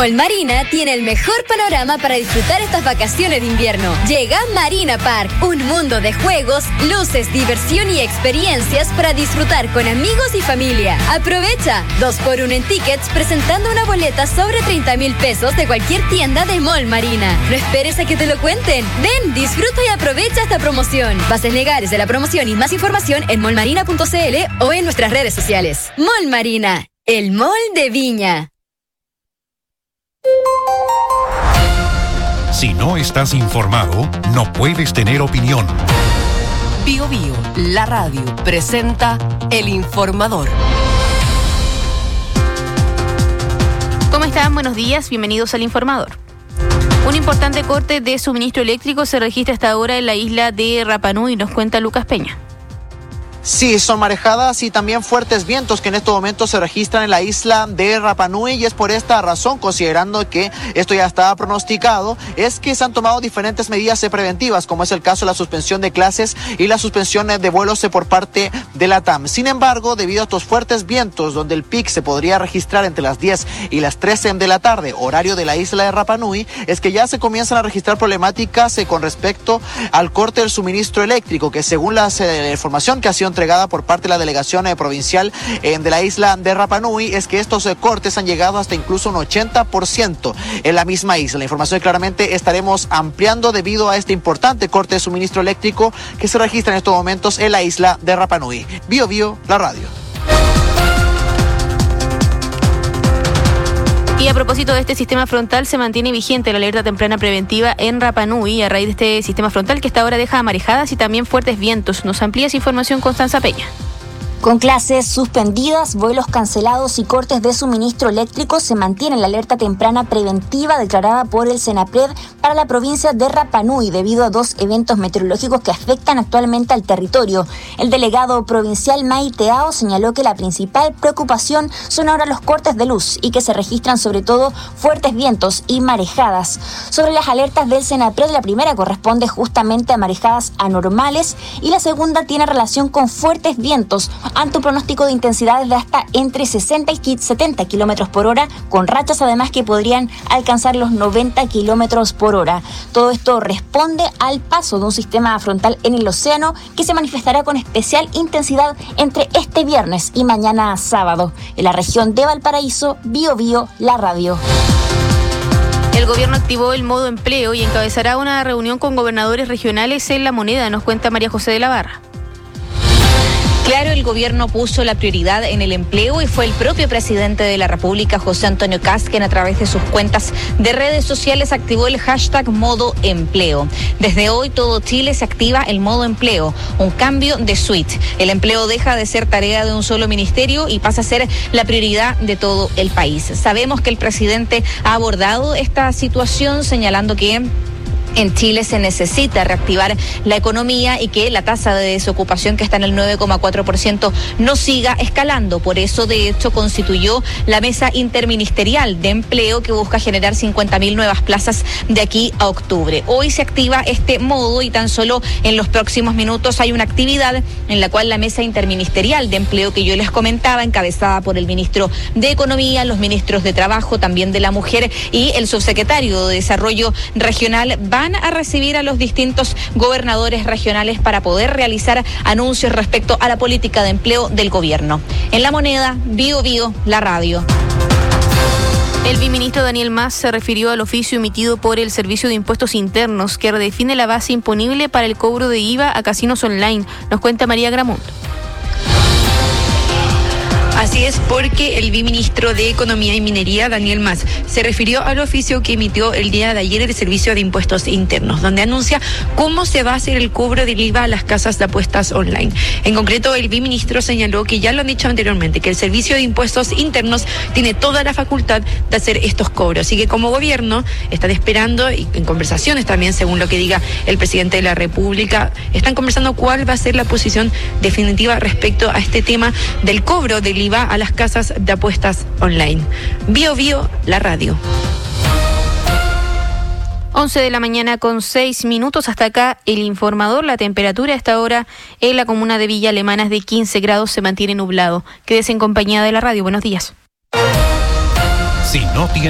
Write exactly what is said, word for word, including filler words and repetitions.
Mall Marina tiene el mejor panorama para disfrutar estas vacaciones de invierno. Llega Marina Park, un mundo de juegos, luces, diversión y experiencias para disfrutar con amigos y familia. Aprovecha dos por uno en tickets presentando una boleta sobre treinta mil pesos de cualquier tienda de Mall Marina. No esperes a que te lo cuenten. Ven, disfruta y aprovecha esta promoción. Bases legales de la promoción y más información en mall marina punto c l o en nuestras redes sociales. Mall Marina, el mall de Viña. Si no estás informado, no puedes tener opinión. Bio Bio, la radio, presenta El Informador. ¿Cómo están? Buenos días, bienvenidos al Informador. Un importante corte de suministro eléctrico se registra hasta ahora en la isla de Rapa Nui, nos cuenta Lucas Peña. Sí, son marejadas y también fuertes vientos que en estos momentos se registran en la isla de Rapa Nui, y es por esta razón, considerando que esto ya estaba pronosticado, es que se han tomado diferentes medidas preventivas, como es el caso de la suspensión de clases y la suspensión de vuelos por parte de la T A M. Sin embargo, debido a estos fuertes vientos, donde el pic se podría registrar entre las diez y las trece de la tarde, horario de la isla de Rapa Nui, es que ya se comienzan a registrar problemáticas eh, con respecto al corte del suministro eléctrico, que según la eh, información que ha sido entregada por parte de la delegación eh, provincial eh, de la isla de Rapa Nui, es que estos eh, cortes han llegado hasta incluso un ochenta por ciento en la misma isla. La información que claramente estaremos ampliando debido a este importante corte de suministro eléctrico que se registra en estos momentos en la isla de Rapa Nui. Bio Bio, la radio. Y a propósito de este sistema frontal, se mantiene vigente la alerta temprana preventiva en Rapa Nui a raíz de este sistema frontal que hasta ahora deja marejadas y también fuertes vientos. Nos amplía esa información Constanza Peña. Con clases suspendidas, vuelos cancelados y cortes de suministro eléctrico, se mantiene la alerta temprana preventiva declarada por el Senapred para la provincia de Rapa Nui debido a dos eventos meteorológicos que afectan actualmente al territorio. El delegado provincial Maiteao señaló que la principal preocupación son ahora los cortes de luz y que se registran sobre todo fuertes vientos y marejadas. Sobre las alertas del Senapred, la primera corresponde justamente a marejadas anormales y la segunda tiene relación con fuertes vientos, ante un pronóstico de intensidades de hasta entre sesenta y setenta kilómetros por hora, con rachas además que podrían alcanzar los noventa kilómetros por hora. Todo esto responde al paso de un sistema frontal en el océano que se manifestará con especial intensidad entre este viernes y mañana sábado. En la región de Valparaíso, Bio Bio, la radio. El gobierno activó el modo empleo y encabezará una reunión con gobernadores regionales en La Moneda, nos cuenta María José de la Barra. Claro, el gobierno puso la prioridad en el empleo y fue el propio presidente de la República, José Antonio Kast, quien a través de sus cuentas de redes sociales activó el hashtag modo empleo. Desde hoy todo Chile se activa el modo empleo, un cambio de suite. El empleo deja de ser tarea de un solo ministerio y pasa a ser la prioridad de todo el país. Sabemos que el presidente ha abordado esta situación señalando que en Chile se necesita reactivar la economía y que la tasa de desocupación, que está en el nueve coma cuatro por ciento, no siga escalando. Por eso, de hecho, constituyó la Mesa Interministerial de Empleo, que busca generar cincuenta mil nuevas plazas de aquí a octubre. Hoy se activa este modo y tan solo en los próximos minutos hay una actividad en la cual la Mesa Interministerial de Empleo, que yo les comentaba, encabezada por el ministro de Economía, los ministros de Trabajo, también de la Mujer y el subsecretario de Desarrollo Regional, va van a recibir a los distintos gobernadores regionales para poder realizar anuncios respecto a la política de empleo del gobierno. En La Moneda, Bio Bio, la radio. El viceministro Daniel Mas se refirió al oficio emitido por el Servicio de Impuestos Internos que redefine la base imponible para el cobro de I V A a casinos online. Nos cuenta María Gramunt. Así es, porque el viceministro de Economía y Minería, Daniel Mas, se refirió al oficio que emitió el día de ayer el Servicio de Impuestos Internos, donde anuncia cómo se va a hacer el cobro del I V A a las casas de apuestas online. En concreto, el viceministro señaló que ya lo han dicho anteriormente, que el Servicio de Impuestos Internos tiene toda la facultad de hacer estos cobros. Así que como gobierno están esperando, y en conversaciones también, según lo que diga el presidente de la República, están conversando cuál va a ser la posición definitiva respecto a este tema del cobro del I V A a las casas de apuestas online. Bio Bio, la radio. once de la mañana con seis minutos. Hasta acá el informador. La temperatura a esta hora en la comuna de Villa Alemana es de quince grados, se mantiene nublado. Quédese en compañía de la radio. Buenos días. Si no tiene